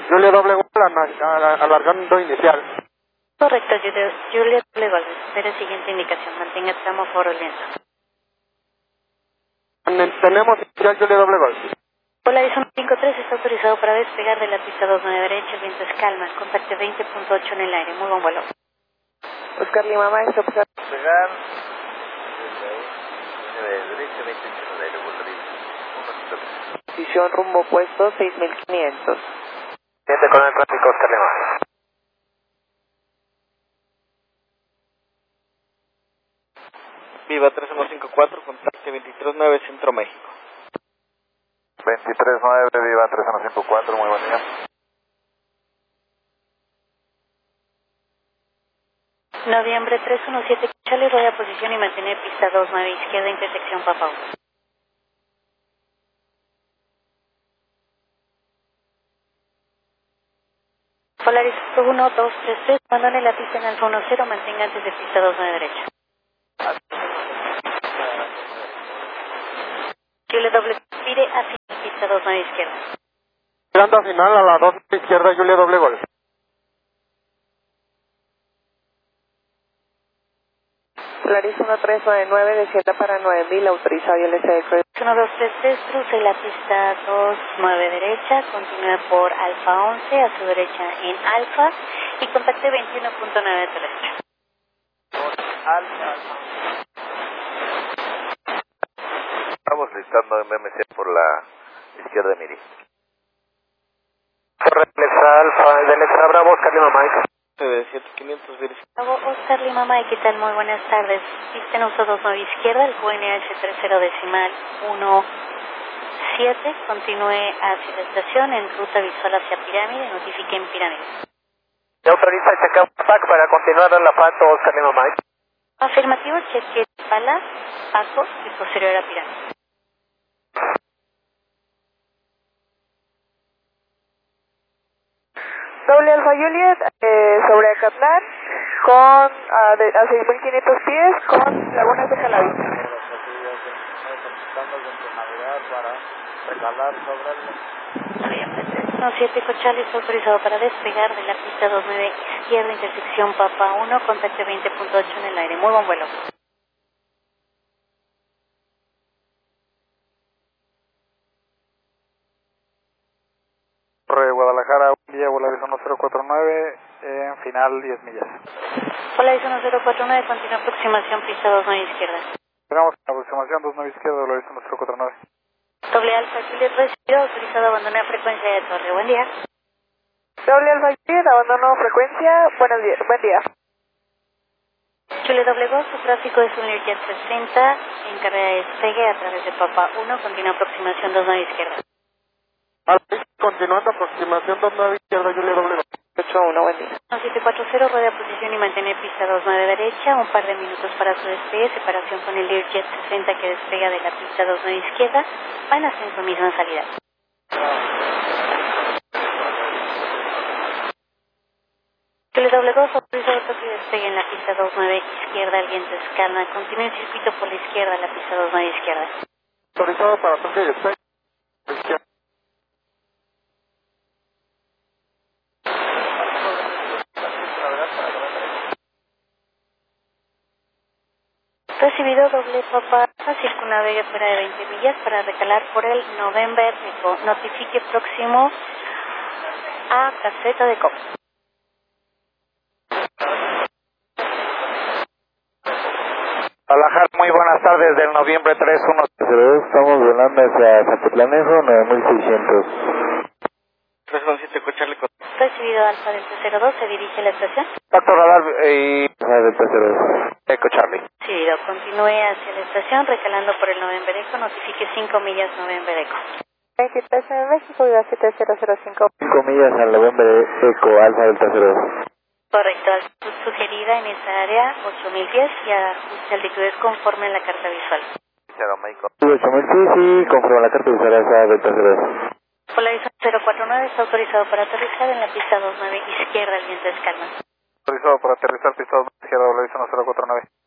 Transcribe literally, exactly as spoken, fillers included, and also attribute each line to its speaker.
Speaker 1: Julia doble gol, alargando inicial.
Speaker 2: Correcto, Julia, Julia doble gol. Espera siguiente indicación. Mantenga tramo foro lento.
Speaker 1: Tenemos inicial Julia doble gol.
Speaker 2: Polaris uno cinco tres está autorizado para despegar de la pista dos nueve derecha. El viento es calma. Contacte veinte punto ocho en el aire. Muy buen vuelo.
Speaker 3: Oscar Lima, maestro.
Speaker 4: Despegar. Derecha, veinte en el aire.
Speaker 3: Posición rumbo opuesto, seis mil quinientos.
Speaker 4: Siente con el tráfico, Oscar Lima.
Speaker 5: Viva tres uno cinco cuatro, contacte veintitrés nueve, Centro México.
Speaker 4: veintitrés nueve, Viva tres uno cinco cuatro, muy buen día.
Speaker 2: Noviembre tres uno siete, Charlie, rueda posición y mantener pista dos nueve izquierda, intersección Papau. Polaris uno dos tres tres, abandone la pista en Alfa uno cero, mantenga antes de pista dos nueve derecha. Julia doble, pide hacia pista dos nueve izquierda.
Speaker 1: Llegando a final a la dos izquierda, Julia doble gol.
Speaker 3: Polaris uno tres nueve nueve, descienda para nueve mil, autorizado y L S D Cruise.
Speaker 2: uno dos tres tres, cruce la pista dos nueve derecha, continúe por Alfa once, a su derecha en Alfa, y contacte veintiuno punto nueve terrestre.
Speaker 5: Alfa.
Speaker 4: Estamos listando en B M C por la izquierda de Miri.
Speaker 5: Alexa Alfa, de Alexa Bravo, Oscar Lima Mike. De siete quinientos, verificado.
Speaker 2: Oscar Lima Mike, ¿qué tal? Muy buenas tardes. Pista en uso dos nueve izquierda, el Q N H treinta decimal uno siete, continúe hacia la estación en ruta visual hacia Pirámide, notifique en Pirámide.
Speaker 5: ¿Se autoriza el check-up pack para continuar en la Pato, Oscar Lima Mike?
Speaker 2: Afirmativo, cheque Pala, Paco y posterior a Pirámide.
Speaker 3: Doble Alfa Juliet, eh, sobre Acatlán, con a, de, a seis mil quinientos pies, con Lagunas de Calaví.
Speaker 2: uno siete, Cochali está autorizado para despegar de la pista dos nueve izquierda, intersección Papa uno, contacte veinte punto ocho en el aire. Muy buen vuelo.
Speaker 1: Torre Guadalajara, un día, Volaris uno cero cuatro nueve, en final diez millas.
Speaker 2: Volaris uno cero cuatro nueve, continúa aproximación pista dos nueve izquierda.
Speaker 1: Llegamos a aproximación dos nueve izquierda, Volaris uno cero cuatro nueve.
Speaker 2: Doble Alfa Juliet recibido, autorizado a abandonar frecuencia de torre. Buen día.
Speaker 3: Doble Alfa Juliet, abandono frecuencia, buenos días, buen día.
Speaker 2: Juliet doble dos, su tráfico es un Learjet sesenta, en carrera de despegue a través de Papa uno, continúa aproximación dos nueve izquierda.
Speaker 1: Continuando aproximación dos nueve izquierda, Julia doble gol.
Speaker 3: ocho uno, buen día.
Speaker 2: uno siete cuatro cero, rueda posición y mantener pista dos nueve derecha, un par de minutos para su despegue, separación con el Learjet sesenta que despega de la pista dos nueve izquierda, va en ascenso misma salida. Juliet doble dos, autorizado toque y despegue en la pista dos nueve izquierda, el viento es calma, continúe el circuito por la izquierda, la pista dos nueve izquierda.
Speaker 1: Autorizado para toque y despegue.
Speaker 2: Recibido doble Papa, circunnavegue fuera de veinte millas para recalar por el November Eco. Notifique próximo a caseta de COP.
Speaker 4: Guadalajara, muy buenas tardes del noviembre tres uno. Estamos volando hacia Zapotlanejo, nueve mil seiscientos.
Speaker 5: tres uno siete, Cochali con...
Speaker 2: Recibido Alfa Delta cero dos, se dirige a la estación.
Speaker 4: Factor radar y... Delta cero dos. Eco Charlie.
Speaker 2: Recibido, continúe hacia la estación, recalando por el November Eco, notifique cinco millas November Eco.
Speaker 3: veintitrés en México, Viva siete cero cero cinco.
Speaker 4: cinco millas al November Eco, Alfa Delta cero dos.
Speaker 2: Correcto, altitud sugerida en esa área, ocho mil pies y ajuste altitudes conforme en la carta visual.
Speaker 4: cero México. ocho mil pies y conforme a la carta visual Alfa Delta cero dos.
Speaker 2: Polaris cero cuatro nueve está autorizado para aterrizar en la pista dos nueve izquierda, el viento es calma.
Speaker 1: Autorizado para aterrizar, pista dos izquierda, Volaris uno cero cuatro nueve.